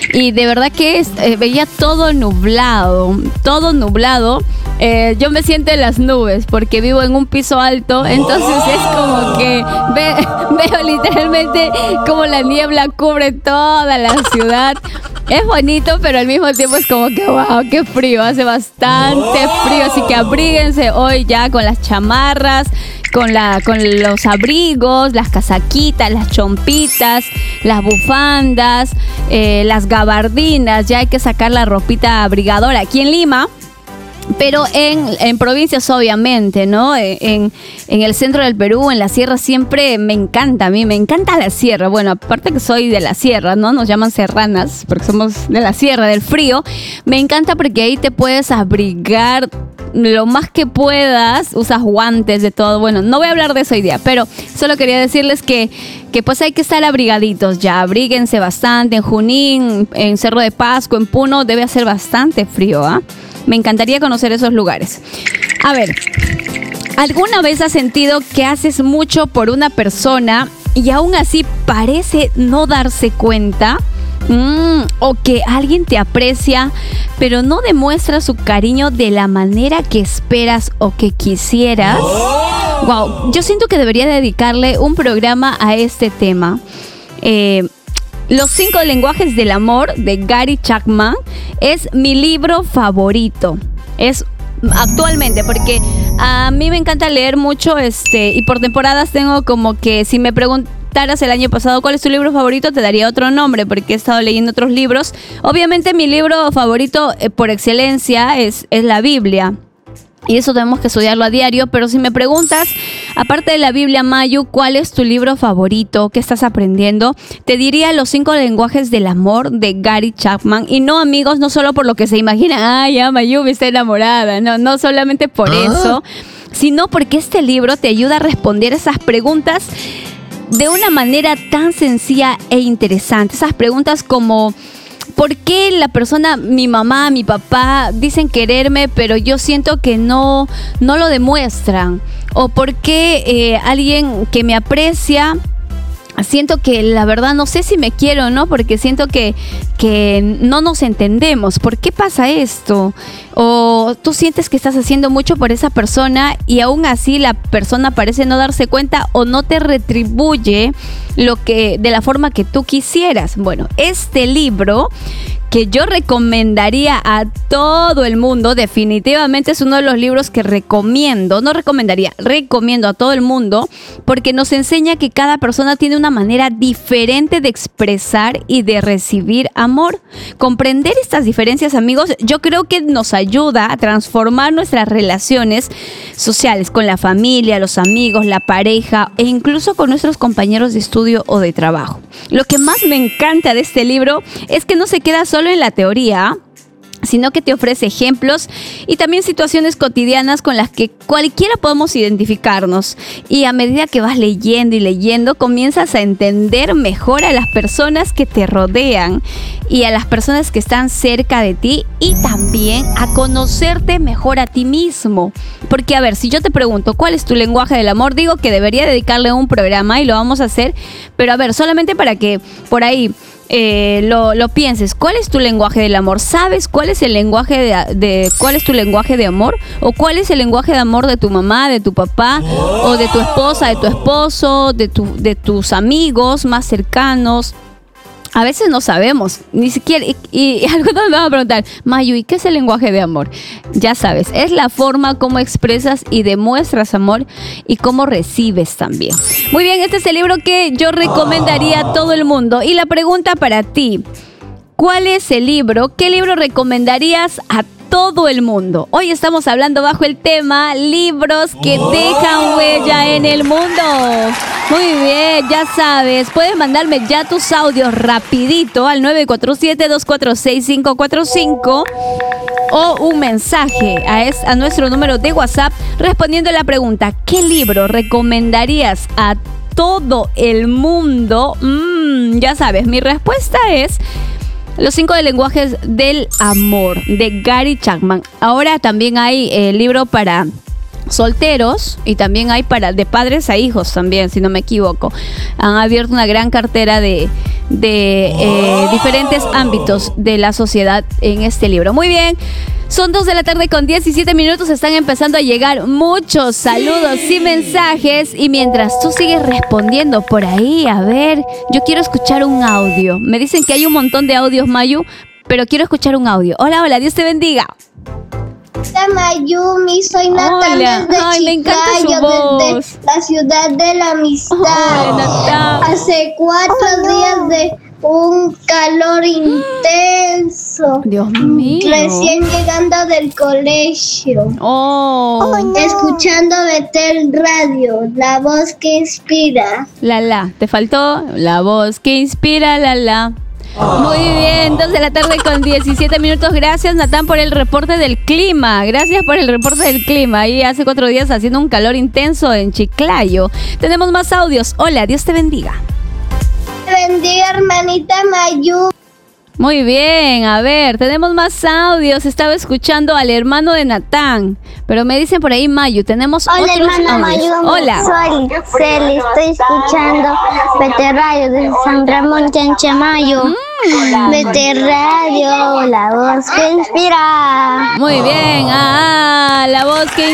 y de verdad que veía todo nublado. Yo me siento en las nubes porque vivo en un piso alto, entonces es como que veo literalmente como la niebla cubre toda la ciudad. Es bonito, pero al mismo tiempo es como que wow, qué frío, hace bastante frío, así que abríguense hoy ya con las chamarras, con los abrigos, las casaquitas, las chompitas, las bufandas, las gabardinas. Ya hay que sacar la ropita abrigadora aquí en Lima. Pero en provincias, obviamente, ¿no? En el centro del Perú, en la sierra, siempre me encanta. A mí me encanta la sierra. Bueno, aparte que soy de la sierra, ¿no? Nos llaman serranas porque somos de la sierra, del frío. Me encanta porque ahí te puedes abrigar lo más que puedas. Usas guantes, de todo. Bueno, no voy a hablar de eso hoy día, pero solo quería decirles que pues hay que estar abrigaditos ya. Abríguense bastante. En Junín, en Cerro de Pasco, en Puno, debe hacer bastante frío, ¿ah? Me encantaría conocer esos lugares. A ver, ¿alguna vez has sentido que haces mucho por una persona y aún así parece no darse cuenta? O que alguien te aprecia, pero no demuestra su cariño de la manera que esperas o que quisieras. Wow, yo siento que debería dedicarle un programa a este tema. Los 5 lenguajes del amor de Gary Chapman es mi libro favorito. Es actualmente, porque a mí me encanta leer mucho y por temporadas tengo como que si me preguntaras el año pasado cuál es tu libro favorito, te daría otro nombre porque he estado leyendo otros libros. Obviamente mi libro favorito por excelencia es la Biblia. Y eso tenemos que estudiarlo a diario, pero si me preguntas, aparte de la Biblia, Mayu, ¿cuál es tu libro favorito? ¿Qué estás aprendiendo? Te diría Los 5 lenguajes del amor de Gary Chapman. Y no, amigos, no solo por lo que se imaginan, ya Mayu me está enamorada. No solamente por eso, sino porque este libro te ayuda a responder esas preguntas de una manera tan sencilla e interesante. Esas preguntas como: ¿por qué la persona, mi mamá, mi papá, dicen quererme, pero yo siento que no lo demuestran? ¿O por qué alguien que me aprecia, siento que la verdad no sé si me quiero o no, porque siento que no nos entendemos? ¿Por qué pasa esto? O tú sientes que estás haciendo mucho por esa persona y aún así la persona parece no darse cuenta o no te retribuye de la forma que tú quisieras. Bueno, este libro que yo recomendaría a todo el mundo, definitivamente es uno de los libros que recomiendo a todo el mundo, porque nos enseña que cada persona tiene una manera diferente de expresar y de recibir amor. Comprender estas diferencias, amigos, yo creo que nos ayuda a transformar nuestras relaciones sociales con la familia, los amigos, la pareja e incluso con nuestros compañeros de estudio o de trabajo. Lo que más me encanta de este libro es que no se queda solo en la teoría, sino que te ofrece ejemplos y también situaciones cotidianas con las que cualquiera podemos identificarnos. Y a medida que vas leyendo y leyendo, comienzas a entender mejor a las personas que te rodean y a las personas que están cerca de ti, y también a conocerte mejor a ti mismo. Porque, a ver, si yo te pregunto ¿cuál es tu lenguaje del amor? Digo que debería dedicarle un programa y lo vamos a hacer, pero a ver, solamente para que por ahí lo pienses. ¿Cuál es tu lenguaje del amor? ¿Sabes cuál es el lenguaje cuál es tu lenguaje de amor? ¿O cuál es el lenguaje de amor de tu mamá, de tu papá, o de tu esposa, de tu esposo, de tus amigos más cercanos? A veces no sabemos, ni siquiera, y algunos me van a preguntar: Mayu, ¿y qué es el lenguaje de amor? Ya sabes, es la forma como expresas y demuestras amor y cómo recibes también. Muy bien, este es el libro que yo recomendaría a todo el mundo. Y la pregunta para ti: ¿cuál es el libro? ¿Qué libro recomendarías a todo el mundo? Hoy estamos hablando bajo el tema libros que dejan huella en el mundo. Muy bien, ya sabes, puedes mandarme ya tus audios rapidito al 947-246-545 o un mensaje a nuestro número de WhatsApp respondiendo a la pregunta: ¿qué libro recomendarías a todo el mundo? Ya sabes, mi respuesta es Los 5 lenguajes del amor de Gary Chapman. Ahora también hay libro para solteros y también hay de padres a hijos también, si no me equivoco. Han abierto una gran cartera de de diferentes ámbitos de la sociedad en este libro. Muy bien. Son 2:17 p.m. Están empezando a llegar muchos saludos y mensajes. Y mientras tú sigues respondiendo por ahí, a ver, yo quiero escuchar un audio. Me dicen que hay un montón de audios, Mayu, pero quiero escuchar un audio. Hola, hola, Dios te bendiga. Hola Mayumi, soy Natalia desde Ay, me encanta su Chiclayo, voz. desde la ciudad de la amistad. Hola, Natalia. Hace 4 días de un calor intenso. Dios mío. Recién llegando del colegio. Oh, Escuchando Betel Radio, la voz que inspira. la, te faltó la voz que inspira, la. Muy bien, 2:17 p.m. Gracias, Natán, por el reporte del clima. Gracias por el reporte del clima. Ahí hace 4 días haciendo un calor intenso en Chiclayo. Tenemos más audios. Hola, Dios te bendiga. Te bendiga, hermanita Mayu. Muy bien, a ver, tenemos más audios. Estaba escuchando al hermano de Natán, pero me dicen por ahí, Mayu, tenemos Hola, otros hermana audios. Mayu. Hola. Soy Celi, estoy escuchando Betel Radio de San Ramón Chanchamayo. Betel Radio, la voz que inspira. Muy bien, la voz que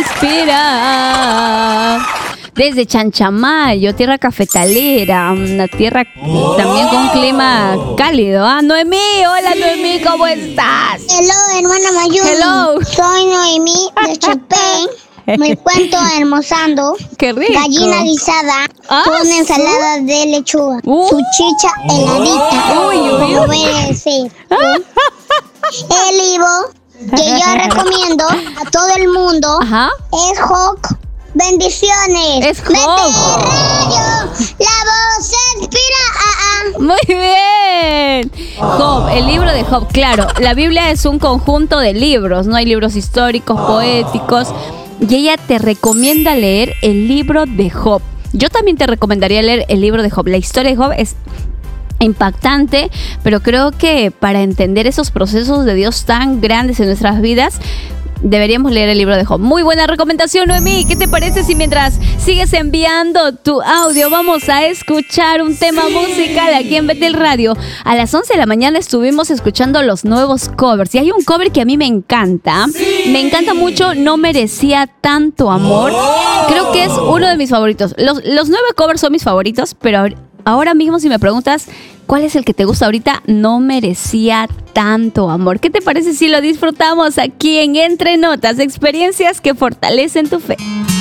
inspira. Desde Chanchamayo, tierra cafetalera, una tierra también con un clima cálido. Noemí, hola Noemí, ¿cómo estás? Hello, hermana Mayu. Hello. Soy Noemí de Chapén. Me cuento almorzando. Qué rico. Gallina guisada con ensalada de lechuga. Su chicha heladita. Uy, uy, uy. Como debe ser. El libro que yo recomiendo a todo el mundo Ajá. es Hawk. Bendiciones. Es Betel Hawk. Radio, la voz se inspira. Muy bien. Job, el libro de Job. Claro, la Biblia es un conjunto de libros, ¿no? Hay libros históricos, poéticos. Y ella te recomienda leer el libro de Job. Yo también te recomendaría leer el libro de Job. La historia de Job es impactante, pero creo que para entender esos procesos de Dios tan grandes en nuestras vidas, deberíamos leer el libro de Job. Muy buena recomendación, Noemí. ¿Qué te parece si mientras sigues enviando tu audio vamos a escuchar un tema musical aquí en Betel Radio? A las 11 de la mañana estuvimos escuchando los nuevos covers y hay un cover que a mí me encanta. Me encanta mucho, No merecía tanto amor. Creo que es uno de mis favoritos. Los 9 covers son mis favoritos, pero ahora mismo si me preguntas ¿cuál es el que te gusta ahorita? No merecía tanto amor. ¿Qué te parece si lo disfrutamos aquí en Entre Notas? Experiencias que fortalecen tu fe.